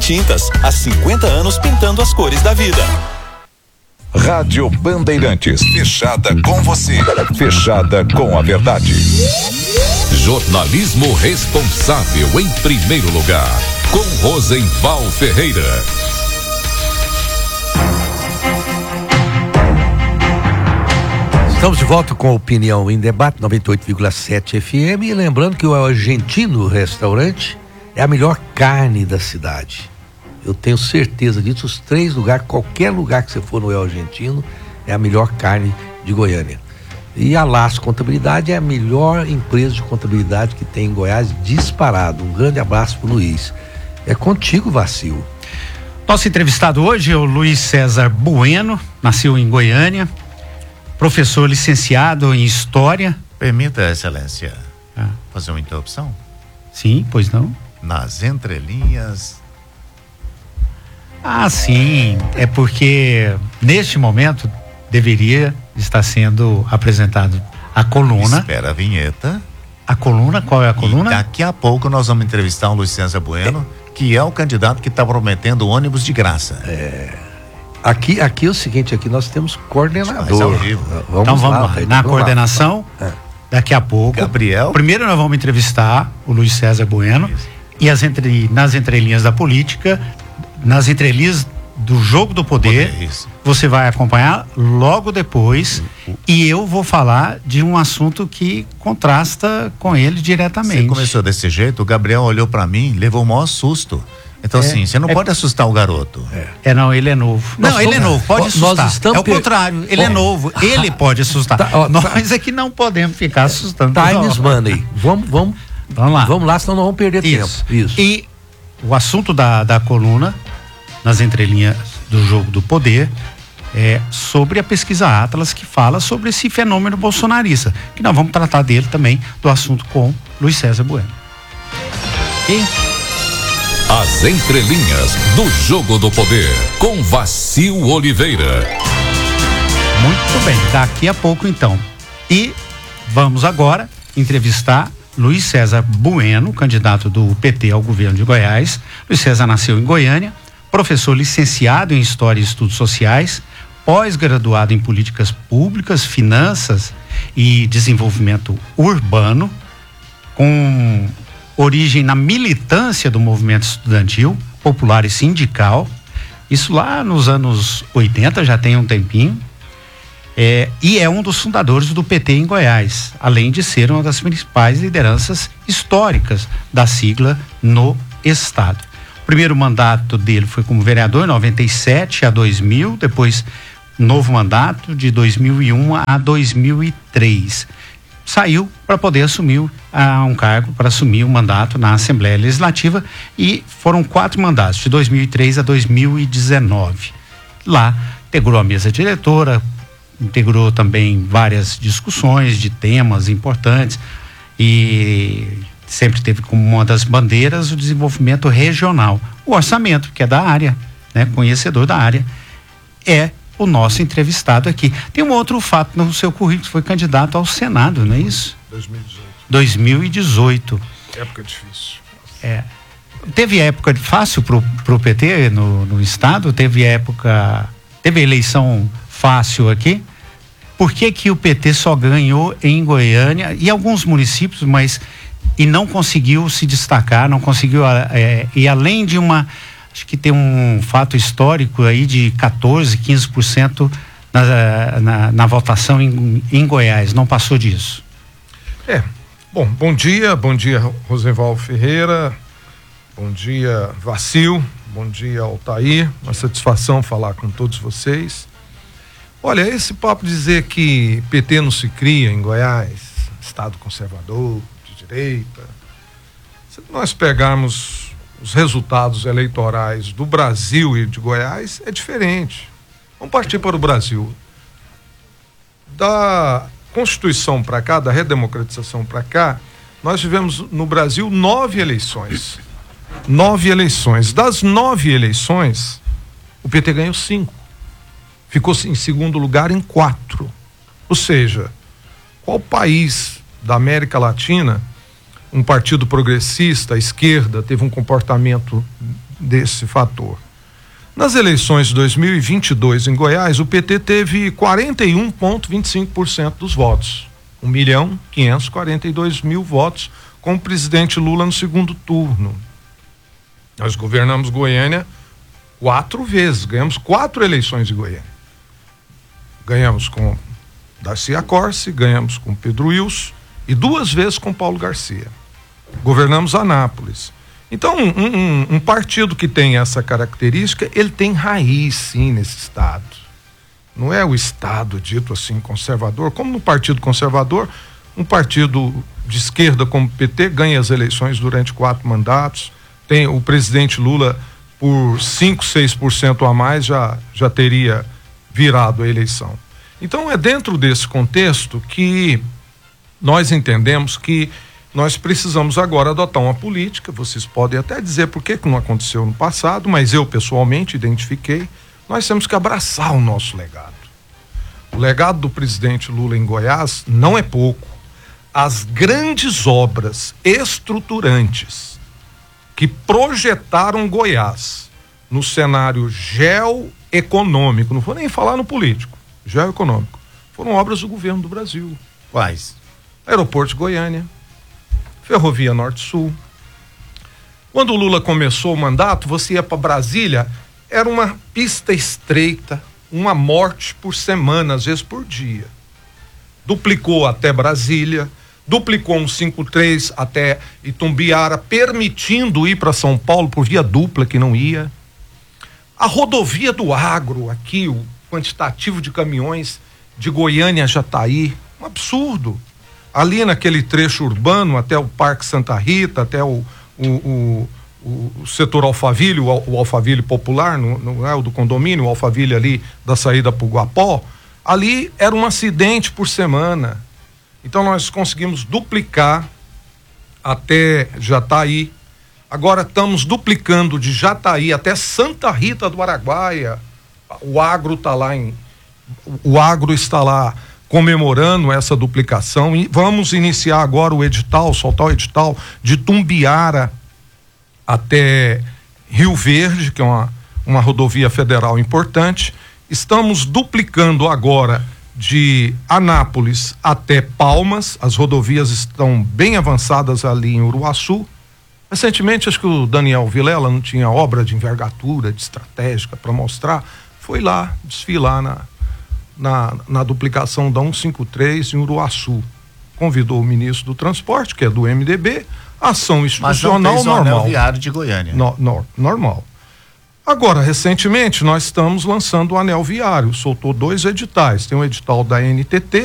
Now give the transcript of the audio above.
Tintas, há 50 anos pintando as cores da vida. Rádio Bandeirantes, fechada com você, fechada com a verdade. Jornalismo responsável em primeiro lugar, com Rosenval Ferreira. Estamos de volta com a Opinião em Debate 98,7 FM e lembrando que o Argentino Restaurante é a melhor carne da cidade. Eu tenho certeza disso. Os 3 lugares, qualquer lugar que você for no El Argentino, é a melhor carne de Goiânia. E a Laço Contabilidade é a melhor empresa de contabilidade que tem em Goiás, disparado. Um grande abraço pro Luiz. É contigo, Vacil. Nosso entrevistado hoje é o Luiz César Bueno, nasceu em Goiânia, professor licenciado em História. Permita, Excelência, fazer uma interrupção? Sim, pois não? Nas entrelinhas. Sim, é porque neste momento deveria estar sendo apresentado a coluna. Espera a vinheta. A coluna, qual é a coluna? E daqui a pouco nós vamos entrevistar o Luiz César Bueno, que é o candidato que está prometendo ônibus de graça. Aqui é o seguinte, aqui nós temos coordenador. Ao vivo. Vamos lá. Na coordenação, daqui a pouco. Gabriel. Primeiro nós vamos entrevistar o Luiz César Bueno. Isso. E nas entrelinhas da política, nas entrelinhas do Jogo do Poder, você vai acompanhar logo depois e eu vou falar de um assunto que contrasta com ele diretamente. Você começou desse jeito, o Gabriel olhou pra mim, levou o maior susto. Então assim, você não pode assustar o garoto. Não, ele é novo. Ele é novo, pode assustar. É o contrário, ele é novo, ele pode assustar. Nós é que não podemos ficar assustando. Times Money. Vamos lá, senão nós vamos perder tempo. Isso. E o assunto da coluna, nas entrelinhas do Jogo do Poder, é sobre a pesquisa Atlas, que fala sobre esse fenômeno bolsonarista, que nós vamos tratar dele também, do assunto com Luiz César Bueno. As entrelinhas do Jogo do Poder, com Vacil Oliveira. Muito bem, daqui a pouco então. E vamos agora entrevistar Luiz César Bueno, candidato do PT ao governo de Goiás. Luiz César nasceu em Goiânia, professor licenciado em História e Estudos Sociais, pós-graduado em Políticas Públicas, Finanças e Desenvolvimento Urbano, com origem na militância do movimento estudantil, popular e sindical, isso lá nos anos 80, já tem um tempinho, e é um dos fundadores do PT em Goiás, além de ser uma das principais lideranças históricas da sigla no estado. O primeiro mandato dele foi como vereador, 97 a 2000, depois novo mandato de 2001 a 2003. Saiu para poder assumir um cargo, para assumir um mandato na Assembleia Legislativa, e foram 4 mandatos, de 2003 a 2019. Lá integrou a mesa diretora, integrou também várias discussões de temas importantes e sempre teve como uma das bandeiras o desenvolvimento regional. O orçamento, que é da área, né, conhecedor da área, é o nosso entrevistado aqui. Tem um outro fato no seu currículo, foi candidato ao Senado, não é isso? 2018. Época difícil. Teve época fácil pro PT no estado? Teve eleição fácil aqui? Por que o PT só ganhou em Goiânia e alguns municípios, e não conseguiu se destacar, não conseguiu, e além de acho que tem um fato histórico aí de 14%, 15% na votação em Goiás, não passou disso? Bom dia Rosenval Ferreira, bom dia Vacil, bom dia Altair, uma satisfação falar com todos vocês. Olha, esse papo dizer que PT não se cria em Goiás, estado conservador, de direita, se nós pegarmos os resultados eleitorais do Brasil e de Goiás, é diferente. Vamos partir para o Brasil. Da Constituição para cá, da redemocratização para cá, nós tivemos no Brasil 9 eleições. 9 eleições. Das 9 eleições, o PT ganhou 5. Ficou em segundo lugar em 4. Ou seja, qual país da América Latina um partido progressista, a esquerda, teve um comportamento desse fator. Nas eleições de 2022 em Goiás, o PT teve 41,25% dos votos. 1.542.000 votos com o presidente Lula no segundo turno. Nós governamos Goiânia 4 vezes, ganhamos 4 eleições de Goiânia. Ganhamos com Darcy Accorsi, ganhamos com Pedro Wilson e 2 vezes com Paulo Garcia. Governamos Anápolis. Então, um partido que tem essa característica, ele tem raiz, sim, nesse estado. Não é o estado dito assim conservador, como no Partido Conservador, um partido de esquerda como o PT ganha as eleições durante 4 mandatos, tem o presidente Lula por 5, 6% a mais já teria virado a eleição. Então é dentro desse contexto que nós entendemos que nós precisamos agora adotar uma política. Vocês podem até dizer por que não aconteceu no passado, mas eu pessoalmente identifiquei, nós temos que abraçar o nosso legado. O legado do presidente Lula em Goiás não é pouco. As grandes obras estruturantes que projetaram Goiás no cenário geoeconômico, não vou nem falar no político, geoeconômico, foram obras do governo do Brasil. Quais? Aeroporto de Goiânia, Ferrovia Norte-Sul. Quando o Lula começou o mandato, você ia para Brasília, era uma pista estreita, uma morte por semana, às vezes por dia. Duplicou até Brasília, duplicou um 53 até Itumbiara, permitindo ir para São Paulo por via dupla, que não ia. A rodovia do Agro, aqui, o quantitativo de caminhões de Goiânia a Jataí, um absurdo. Ali naquele trecho urbano, até o Parque Santa Rita, até o setor Alphaville, o Alphaville popular, não é o do condomínio, o Alphaville ali da saída para o Guapó, ali era um acidente por semana. Então nós conseguimos duplicar até Jataí. Agora estamos duplicando de Jataí até Santa Rita do Araguaia. O Agro está lá comemorando essa duplicação e vamos iniciar agora o edital, soltar o edital de Tumbiara até Rio Verde, que é uma rodovia federal importante. Estamos duplicando agora de Anápolis até Palmas, as rodovias estão bem avançadas ali em Uruaçu. Recentemente, acho que o Daniel Vilela não tinha obra de envergadura, de estratégica para mostrar, foi lá desfilar na duplicação da 153 em Uruaçu. Convidou o ministro do Transporte, que é do MDB, ação institucional mas não normal. Anel viário de Goiânia. Normal. Agora, recentemente, nós estamos lançando o anel viário, soltou 2 editais, tem um edital da NTT